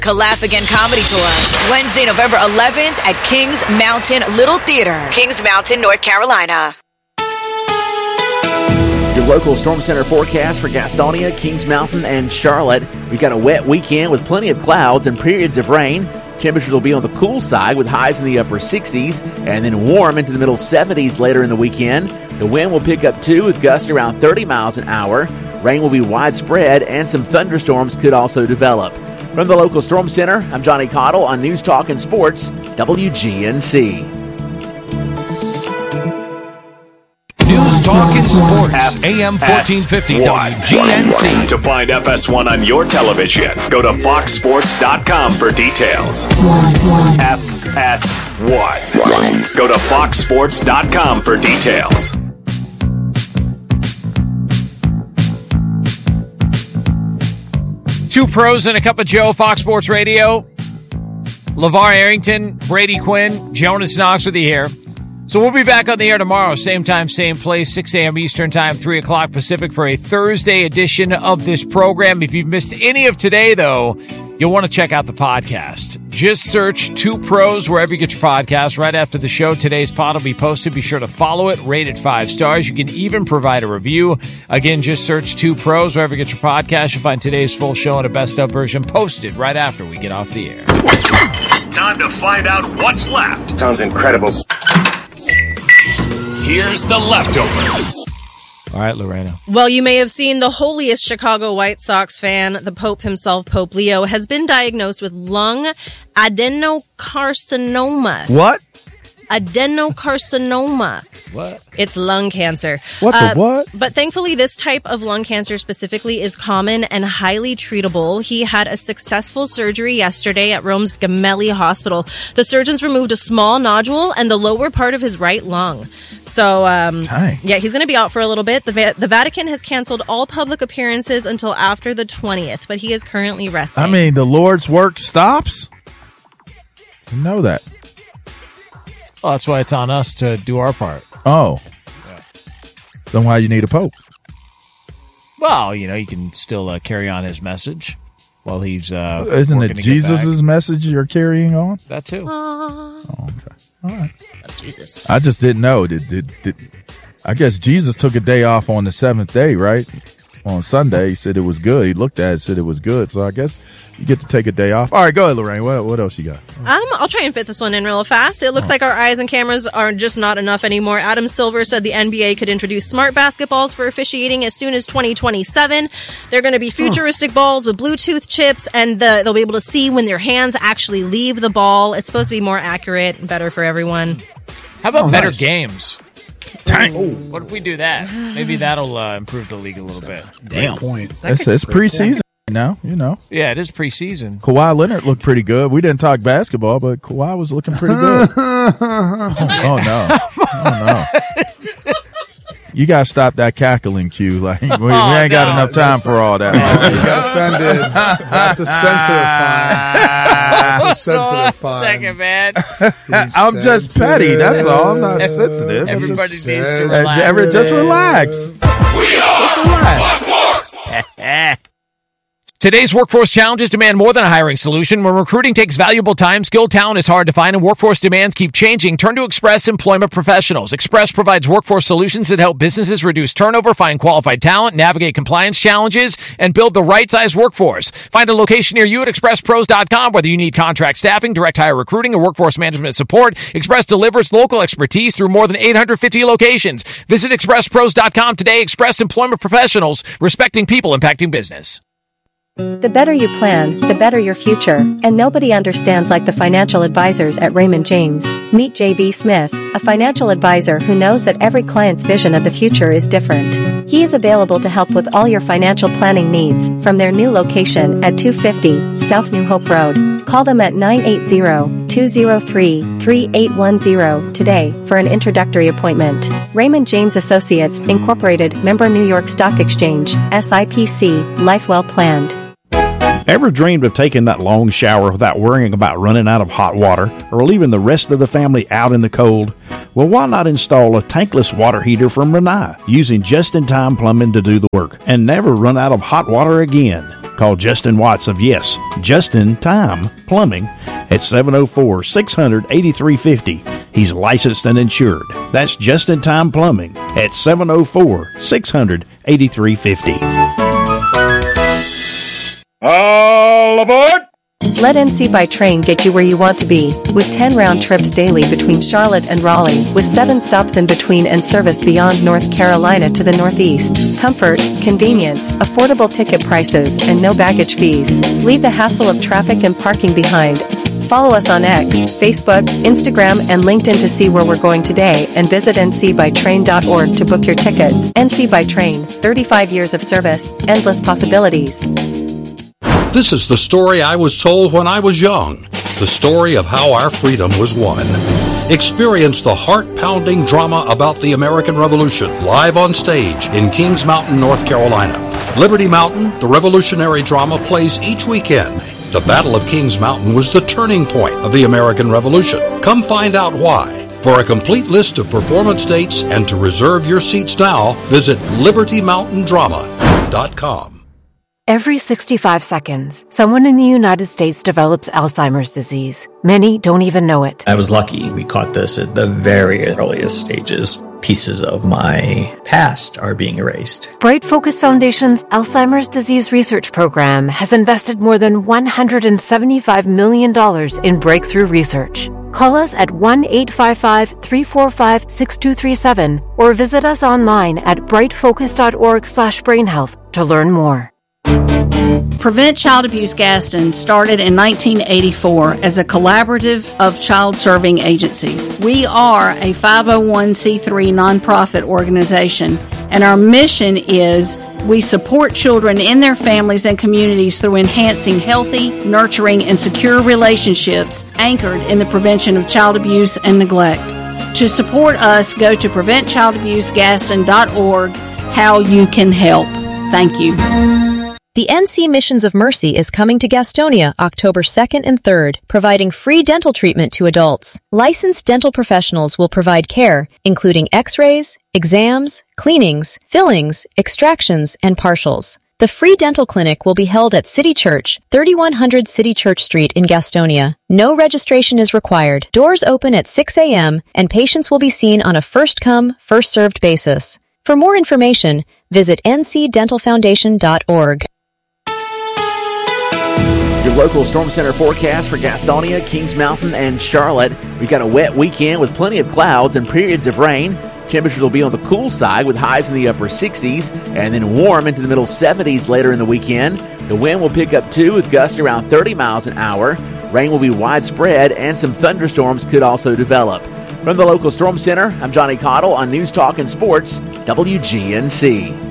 Laugh Again Comedy Tour, Wednesday, November 11th at Kings Mountain Little Theater, Kings Mountain, North Carolina. Your local Storm Center forecast for Gastonia, Kings Mountain, and Charlotte. We've got a wet weekend with plenty of clouds and periods of rain. Temperatures will be on the cool side with highs in the upper 60s and then warm into the middle 70s later in the weekend. The wind will pick up too with gusts around 30 miles an hour. Rain will be widespread and some thunderstorms could also develop. From the local Storm Center, I'm Johnny Cottle on News Talk and Sports, WGNC. News Talk and Sports, AM 1450 WGNC. To find FS1 on your television, go to foxsports.com for details. FS1. Go to foxsports.com for details. Two pros and a cup of Joe, Fox Sports Radio. LeVar Arrington, Brady Quinn, Jonas Knox with you here. So we'll be back on the air tomorrow, same time, same place, 6 a.m. Eastern Time, 3 o'clock Pacific for a Thursday edition of this program. If you've missed any of today, though, you'll want to check out the podcast. Just search Two Pros wherever you get your podcast. Right after the show, today's pod will be posted. Be sure to follow it, rate it 5 stars. You can even provide a review. Again, just search Two Pros wherever you get your podcast. You'll find today's full show and a best-of version posted right after we get off the air. Time to find out what's left. Sounds incredible. Here's the leftovers. All right, Lorena. Well, you may have seen the holiest Chicago White Sox fan, the Pope himself, Pope Leo, has been diagnosed with lung adenocarcinoma. What? Adenocarcinoma. What? It's lung cancer. What the what? But thankfully, this type of lung cancer specifically is common and highly treatable. He had a successful surgery yesterday at Rome's Gemelli Hospital. The surgeons removed a small nodule and the lower part of his right lung. So, yeah, he's going to be out for a little bit. The Vatican has canceled all public appearances until after the 20th, but he is currently resting. I mean, the Lord's work stops? You know that. Well, that's why it's on us to do our part. Oh. Yeah. Then why you need a pope? Well, you know, you can still carry on his message while he's Isn't it Jesus' message you're carrying on? That too. Oh, okay. All right. Oh, Jesus. I just didn't know. I guess Jesus took a day off on the 7th day, right? On Sunday, he said it was good. He looked at it, said it was good. So I guess you get to take a day off. All right, go ahead, Lorraine. What else you got? I'll try and fit this one in real fast. It looks like our eyes and cameras are just not enough anymore. Adam Silver said the NBA could introduce smart basketballs for officiating as soon as 2027. They're going to be futuristic balls with Bluetooth chips, and they'll be able to see when their hands actually leave the ball. It's supposed to be more accurate and better for everyone. How about better games? What if we do that? Maybe that'll improve the league a little bit. Damn point. It's preseason now, you know. Yeah, it is preseason. Kawhi Leonard looked pretty good. We didn't talk basketball, but Kawhi was looking pretty good. Oh no. You gotta stop that cackling, Q. Like we ain't got enough time for all that. You got offended. That's a sensitive fine. That's a sensitive fine. Second, man. I'm just petty. That's all. I'm not sensitive. Everybody needs to relax. Just relax. Just relax. Today's workforce challenges demand more than a hiring solution. When recruiting takes valuable time, skilled talent is hard to find, and workforce demands keep changing. Turn to Express Employment Professionals. Express provides workforce solutions that help businesses reduce turnover, find qualified talent, navigate compliance challenges, and build the right-sized workforce. Find a location near you at expresspros.com. Whether you need contract staffing, direct hire recruiting, or workforce management support, Express delivers local expertise through more than 850 locations. Visit expresspros.com today. Express Employment Professionals, respecting people, impacting business. The better you plan, the better your future, and nobody understands like the financial advisors at Raymond James. Meet J.B. Smith, a financial advisor who knows that every client's vision of the future is different. He is available to help with all your financial planning needs from their new location at 250 South New Hope Road. Call them at 980-203-3810 today for an introductory appointment. Raymond James Associates, Incorporated, member New York Stock Exchange, SIPC, life well planned. Ever dreamed of taking that long shower without worrying about running out of hot water or leaving the rest of the family out in the cold? Well, why not install a tankless water heater from Renai using just-in-time plumbing to do the work and never run out of hot water again? Call Justin Watts of Yes, Just in Time Plumbing at 704-600-8350. He's licensed and insured. That's Just in Time Plumbing at 704-600-8350. All aboard! Let NC by Train get you where you want to be, with 10 round trips daily between Charlotte and Raleigh, with 7 stops in between and service beyond North Carolina to the Northeast. Comfort, convenience, affordable ticket prices, and no baggage fees. Leave the hassle of traffic and parking behind. Follow us on X, Facebook, Instagram, and LinkedIn to see where we're going today, and visit ncbytrain.org to book your tickets. NC by Train, 35 years of service, endless possibilities. This is the story I was told when I was young, the story of how our freedom was won. Experience the heart-pounding drama about the American Revolution live on stage in Kings Mountain, North Carolina. Liberty Mountain, the revolutionary drama, plays each weekend. The Battle of Kings Mountain was the turning point of the American Revolution. Come find out why. For a complete list of performance dates and to reserve your seats now, visit libertymountaindrama.com. Every 65 seconds, someone in the United States develops Alzheimer's disease. Many don't even know it. I was lucky. We caught this at the very earliest stages. Pieces of my past are being erased. Bright Focus Foundation's Alzheimer's Disease Research Program has invested more than $175 million in breakthrough research. Call us at 1-855-345-6237 or visit us online at brightfocus.org/brainhealth to learn more. Prevent Child Abuse Gaston started in 1984 as a collaborative of child-serving agencies. We are a 501c3 nonprofit organization, and our mission is we support children in their families and communities through enhancing healthy, nurturing, and secure relationships anchored in the prevention of child abuse and neglect. To support us, go to preventchildabusegaston.org. How you can help. Thank you. The NC Missions of Mercy is coming to Gastonia October 2nd and 3rd, providing free dental treatment to adults. Licensed dental professionals will provide care, including x-rays, exams, cleanings, fillings, extractions, and partials. The free dental clinic will be held at City Church, 3100 City Church Street in Gastonia. No registration is required. Doors open at 6 a.m., and patients will be seen on a first-come, first-served basis. For more information, visit ncdentalfoundation.org. Your local Storm Center forecast for Gastonia, Kings Mountain, and Charlotte. We've got a wet weekend with plenty of clouds and periods of rain. Temperatures will be on the cool side with highs in the upper 60s and then warm into the middle 70s later in the weekend. The wind will pick up too with gusts around 30 miles an hour. Rain will be widespread and some thunderstorms could also develop. From the local Storm Center, I'm Johnny Cottle on News Talk and Sports, WGNC.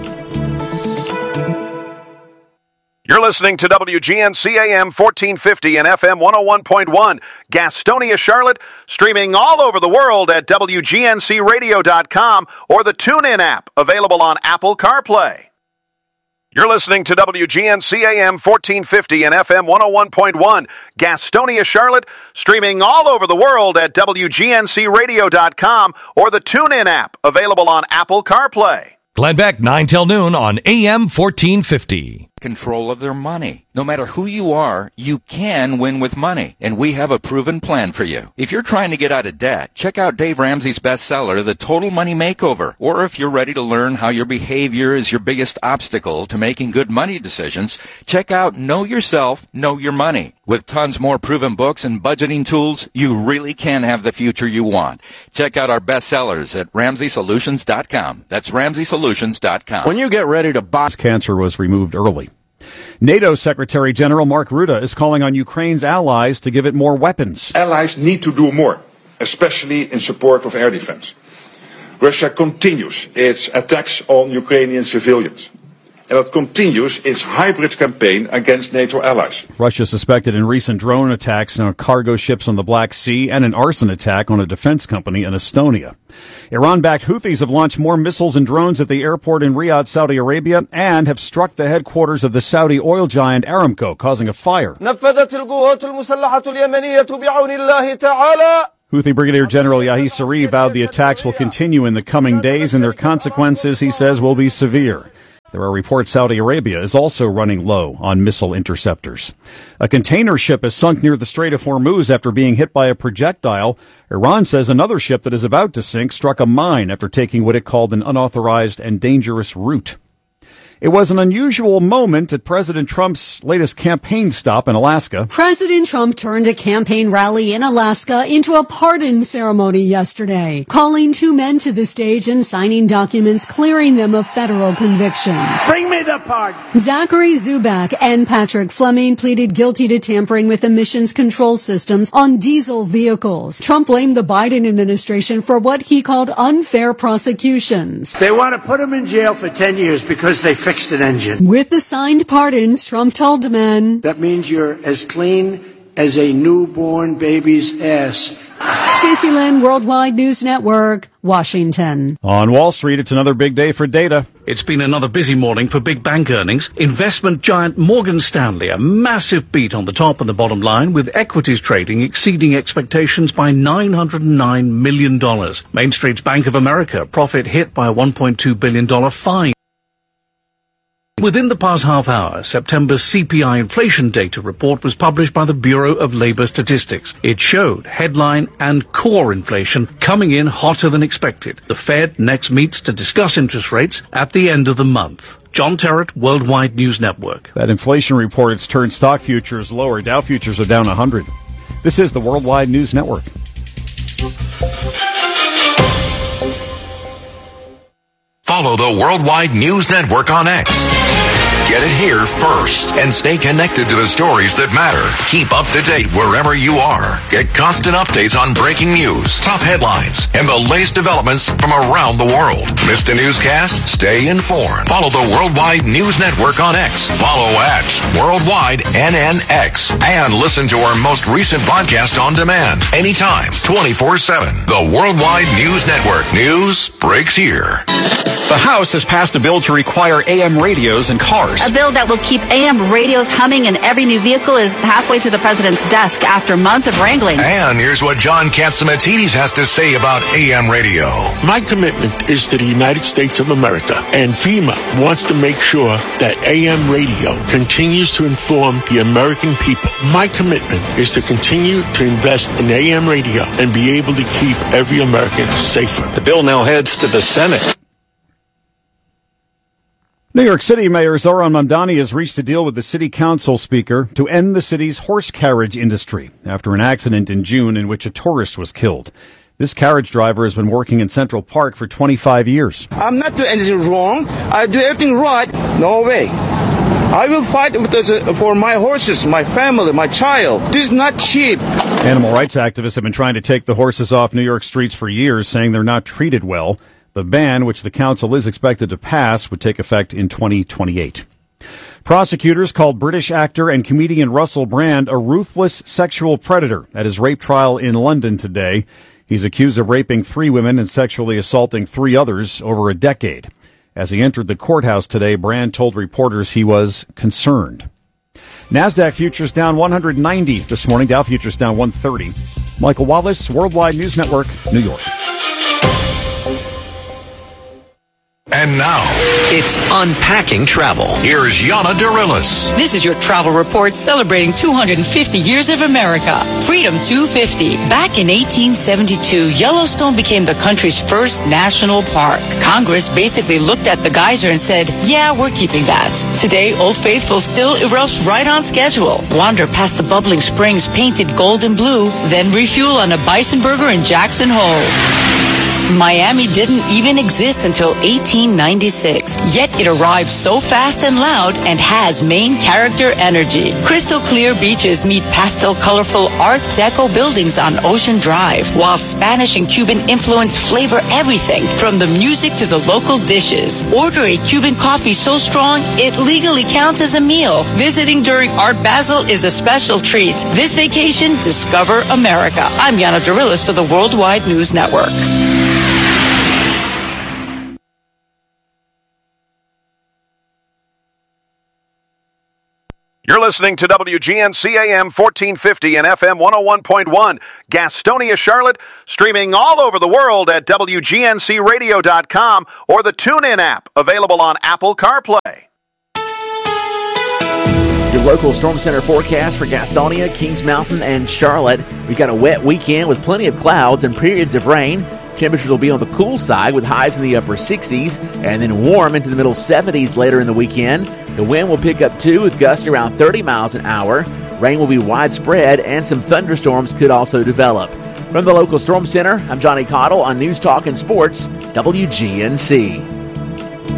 You're listening to WGNC AM 1450 and FM 101.1, Gastonia, Charlotte, streaming all over the world at WGNCradio.com or the TuneIn app, available on Apple CarPlay. You're listening to WGNC AM 1450 and FM 101.1, Gastonia, Charlotte, streaming all over the world at WGNCradio.com or the TuneIn app, available on Apple CarPlay. Glenn Beck, 9 till noon on AM 1450. Control of their money. No matter who you are, you can win with money, and we have a proven plan for you. If you're trying to get out of debt, check out Dave Ramsey's bestseller, The Total Money Makeover. Or if you're ready to learn how your behavior is your biggest obstacle to making good money decisions, check out Know Yourself, Know Your Money. With tons more proven books and budgeting tools, you really can have the future you want. Check out our bestsellers at RamseySolutions.com. That's RamseySolutions.com. When you get ready to buy, cancer was removed early. NATO Secretary General Mark Rutte is calling on Ukraine's allies to give it more weapons. Allies need to do more, especially in support of air defense. Russia continues its attacks on Ukrainian civilians, and it continues its hybrid campaign against NATO allies. Russia suspected in recent drone attacks on cargo ships on the Black Sea and an arson attack on a defense company in Estonia. Iran-backed Houthis have launched more missiles and drones at the airport in Riyadh, Saudi Arabia, and have struck the headquarters of the Saudi oil giant Aramco, causing a fire. Houthi Brigadier General Yahi Sari vowed the attacks will continue in the coming days, and their consequences, he says, will be severe. There are reports Saudi Arabia is also running low on missile interceptors. A container ship has sunk near the Strait of Hormuz after being hit by a projectile. Iran says another ship that is about to sink struck a mine after taking what it called an unauthorized and dangerous route. It was an unusual moment at President Trump's latest campaign stop in Alaska. President Trump turned a campaign rally in Alaska into a pardon ceremony yesterday, calling two men to the stage and signing documents clearing them of federal convictions. Bring me the pardon. Zachary Zubak and Patrick Fleming pleaded guilty to tampering with emissions control systems on diesel vehicles. Trump blamed the Biden administration for what he called unfair prosecutions. They want to put him in jail for 10 years because they fixed an engine. With the signed pardons, Trump told the men, that means you're as clean as a newborn baby's ass. Stacey Lynn, Worldwide News Network, Washington. On Wall Street, it's another big day for data. It's been another busy morning for big bank earnings. Investment giant Morgan Stanley, a massive beat on the top and the bottom line, with equities trading exceeding expectations by $909 million. Main Street's Bank of America, profit hit by a $1.2 billion fine. Within the past half hour, September's CPI inflation data report was published by the Bureau of Labor Statistics. It showed headline and core inflation coming in hotter than expected. The Fed next meets to discuss interest rates at the end of the month. John Terrett, Worldwide News Network. That inflation report has turned stock futures lower. Dow futures are down 100. This is the Worldwide News Network. Follow the Worldwide News Network on X. Get it here first and stay connected to the stories that matter. Keep up to date wherever you are. Get constant updates on breaking news, top headlines, and the latest developments from around the world. Missed a newscast? Stay informed. Follow the Worldwide News Network on X. Follow at Worldwide NNX. And listen to our most recent podcast on demand anytime, 24/7. The Worldwide News Network. News breaks here. The House has passed a bill to require AM radios in cars. A bill that will keep AM radios humming in every new vehicle is halfway to the president's desk after months of wrangling. And here's what John Catsimatidis has to say about AM radio. My commitment is to the United States of America, and FEMA wants to make sure that AM radio continues to inform the American people. My commitment is to continue to invest in AM radio and be able to keep every American safer. The bill now heads to the Senate. New York City Mayor Zohran Mamdani has reached a deal with the city council speaker to end the city's horse carriage industry after an accident in June in which a tourist was killed. This carriage driver has been working in Central Park for 25 years. I'm not doing anything wrong. I do everything right. No way. I will fight for my horses, my family, my child. This is not cheap. Animal rights activists have been trying to take the horses off New York streets for years, saying they're not treated well. The ban, which the council is expected to pass, would take effect in 2028. Prosecutors called British actor and comedian Russell Brand a ruthless sexual predator at his rape trial in London today. He's accused of raping 3 women and sexually assaulting 3 others over a decade. As he entered the courthouse today, Brand told reporters he was concerned. NASDAQ futures down 190 this morning. Dow futures down 130. Michael Wallace, Worldwide News Network, New York. And now, it's Unpacking Travel. Here's Yana Dirilis. This is your travel report celebrating 250 years of America. Freedom 250. Back in 1872, Yellowstone became the country's first national park. Congress basically looked at the geyser and said, yeah, we're keeping that. Today, Old Faithful still erupts right on schedule. Wander past the bubbling springs painted gold and blue, then refuel on a bison burger in Jackson Hole. Miami didn't even exist until 1896, yet it arrived so fast and loud and has main character energy. Crystal clear beaches meet pastel colorful Art Deco buildings on Ocean Drive, while Spanish and Cuban influence flavor everything from the music to the local dishes. Order a Cuban coffee so strong it legally counts as a meal. Visiting during Art Basel is a special treat. This vacation, discover America. I'm Yana Dirilis for the Worldwide News Network. You're listening to WGNC AM 1450 and FM 101.1, Gastonia, Charlotte, streaming all over the world at WGNCradio.com or the TuneIn app, available on Apple CarPlay. local Storm Center forecast for Gastonia, Kings Mountain, and Charlotte. We've got a wet weekend with plenty of clouds and periods of rain. Temperatures will be on the cool side with highs in the upper 60s and then warm into the middle 70s later in the weekend. The wind will pick up too with gusts around 30 miles an hour. Rain will be widespread and some thunderstorms could also develop. From the local Storm Center, I'm Johnny Cottle on News Talk and Sports, WGNC.